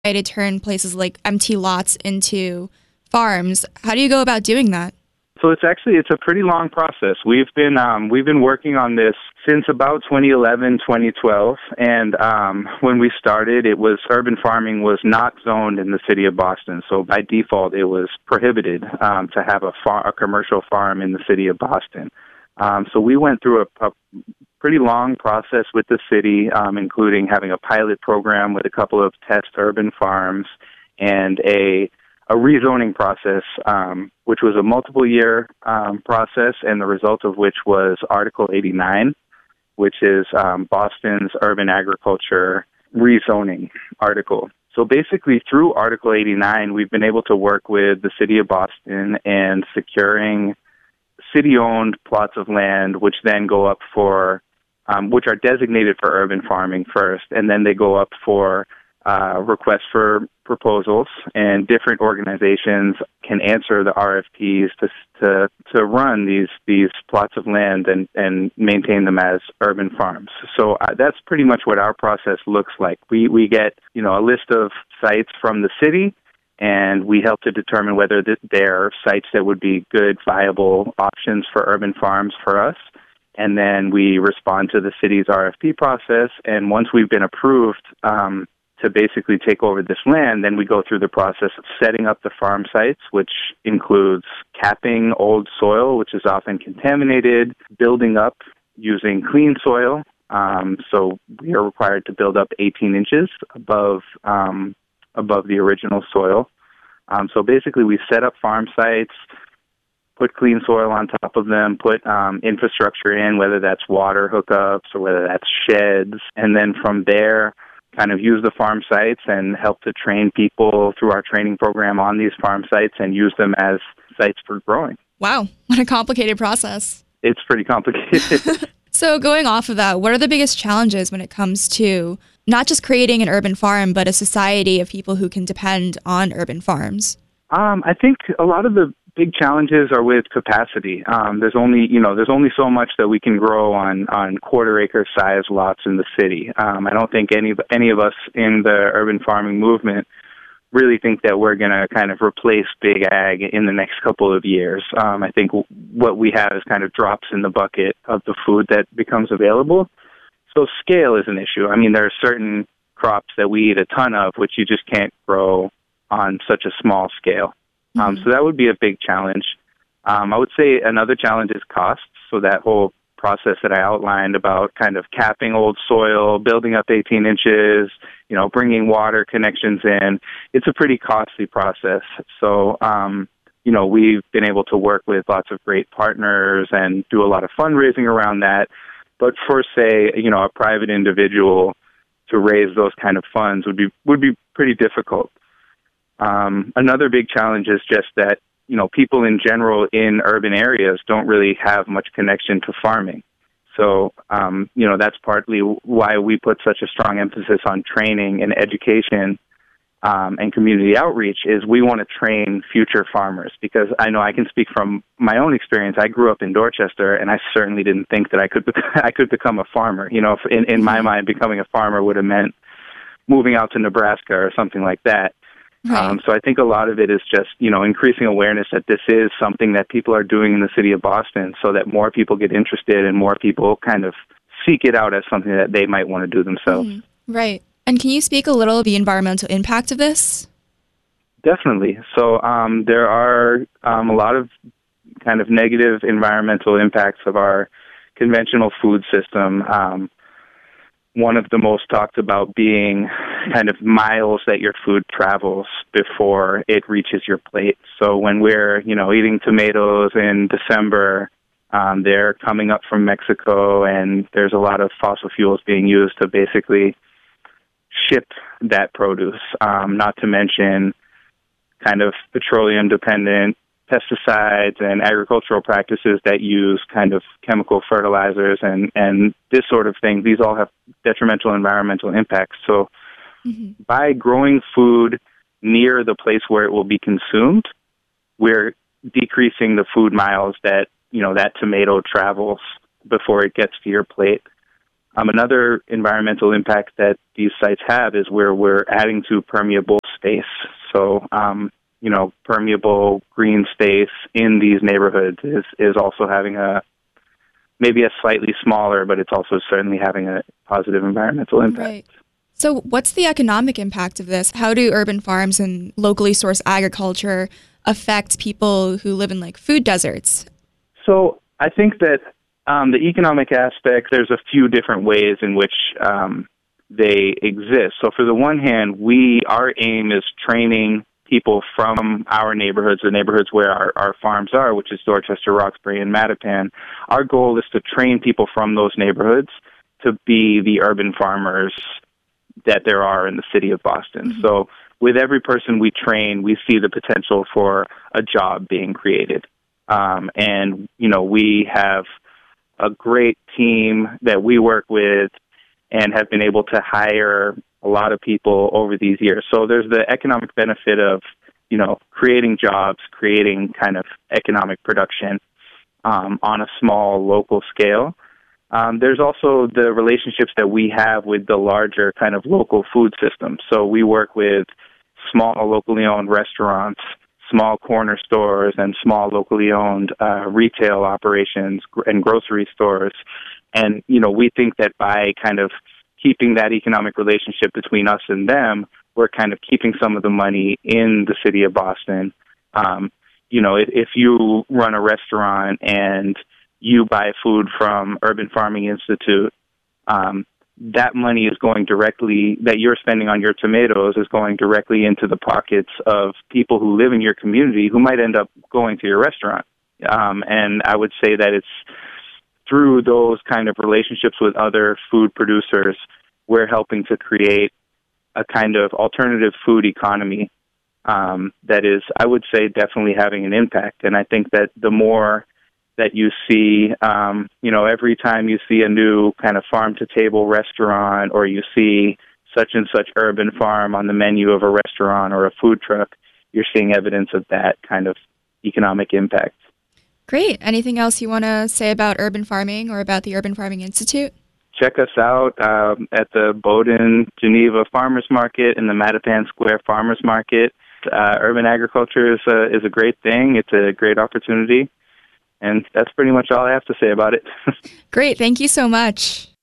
to turn places like empty lots into farms. How do you go about doing that? So it's a pretty long process. We've been working on this since about 2011, 2012, and when we started, urban farming was not zoned in the city of Boston. So by default, it was prohibited to have a commercial farm in the city of Boston. So we went through a pretty long process with the city, including having a pilot program with a couple of test urban farms and a rezoning process, which was a multiple-year process, and the result of which was Article 89, which is Boston's urban agriculture rezoning article. So basically, through Article 89, we've been able to work with the city of Boston and securing city-owned plots of land, which then go up for, which are designated for urban farming first, and then they go up for requests for proposals, and different organizations can answer the RFPs to run these plots of land and maintain them as urban farms. So that's pretty much what our process looks like. We get a list of sites from the city, and we help to determine whether they're sites that would be good, viable options for urban farms for us. And then we respond to the city's RFP process, and once we've been approved to basically take over this land, then we go through the process of setting up the farm sites, which includes capping old soil, which is often contaminated, building up using clean soil. So we are required to build up 18 inches above the original soil. So basically we set up farm sites, put clean soil on top of them, put infrastructure in, whether that's water hookups or whether that's sheds, and then from there kind of use the farm sites and help to train people through our training program on these farm sites and use them as sites for growing. Wow, what a complicated process. It's pretty complicated. So going off of that, what are the biggest challenges when it comes to not just creating an urban farm, but a society of people who can depend on urban farms? I think a lot of the big challenges are with capacity. There's only so much that we can grow on quarter-acre size lots in the city. I don't think any of us in the urban farming movement really think that we're going to kind of replace big ag in the next couple of years. I think what we have is kind of drops in the bucket of the food that becomes available. So scale is an issue. I mean, there are certain crops that we eat a ton of, which you just can't grow on such a small scale. So that would be a big challenge. I would say another challenge is costs. So that whole process that I outlined about kind of capping old soil, building up 18 inches, bringing water connections in, it's a pretty costly process. So, we've been able to work with lots of great partners and do a lot of fundraising around that. But for, say, a private individual to raise those kind of funds would be pretty difficult. Another big challenge is just that, people in general in urban areas don't really have much connection to farming. So, that's partly why we put such a strong emphasis on training and education and community outreach is we want to train future farmers, because I know I can speak from my own experience. I grew up in Dorchester, and I certainly didn't think that I could become a farmer. In my mind, becoming a farmer would have meant moving out to Nebraska or something like that. Right. So I think a lot of it is just, increasing awareness that this is something that people are doing in the city of Boston so that more people get interested and more people kind of seek it out as something that they might want to do themselves. Right. And can you speak a little of the environmental impact of this? Definitely. So there are a lot of kind of negative environmental impacts of our conventional food system. One of the most talked about being kind of miles that your food travels before it reaches your plate. So when we're, eating tomatoes in December, they're coming up from Mexico, and there's a lot of fossil fuels being used to basically ship that produce, not to mention kind of petroleum-dependent pesticides and agricultural practices that use kind of chemical fertilizers and this sort of thing. These all have detrimental environmental impacts. So by growing food near the place where it will be consumed, we're decreasing the food miles that, that tomato travels before it gets to your plate. Another environmental impact that these sites have is where we're adding to permeable space. So, permeable green space in these neighborhoods is also having maybe a slightly smaller, but it's also certainly having a positive environmental impact. Right. So what's the economic impact of this? How do urban farms and locally sourced agriculture affect people who live in like food deserts? So I think that the economic aspect, there's a few different ways in which they exist. So for the one hand, our aim is training people from our neighborhoods, the neighborhoods where our farms are, which is Dorchester, Roxbury, and Mattapan. Our goal is to train people from those neighborhoods to be the urban farmers that there are in the city of Boston. Mm-hmm. So with every person we train, we see the potential for a job being created. And we have a great team that we work with and have been able to hire a lot of people over these years. So there's the economic benefit of, creating jobs, creating kind of economic production on a small local scale. There's also the relationships that we have with the larger kind of local food system. So we work with small locally owned restaurants, small corner stores, and small locally owned retail operations and grocery stores. And, we think that by kind of keeping that economic relationship between us and them, we're kind of keeping some of the money in the city of Boston. If you run a restaurant and you buy food from Urban Farming Institute, that money is going directly, that you're spending on your tomatoes is going directly into the pockets of people who live in your community who might end up going to your restaurant. And I would say that it's through those kind of relationships with other food producers, we're helping to create a kind of alternative food economy that is, I would say, definitely having an impact. And I think that the more that you see, every time you see a new kind of farm-to-table restaurant or you see such and such urban farm on the menu of a restaurant or a food truck, you're seeing evidence of that kind of economic impact. Great. Anything else you want to say about urban farming or about the Urban Farming Institute? Check us out at the Bowdoin Geneva Farmers Market and the Mattapan Square Farmers Market. Urban agriculture is a great thing. It's a great opportunity. And that's pretty much all I have to say about it. Great. Thank you so much.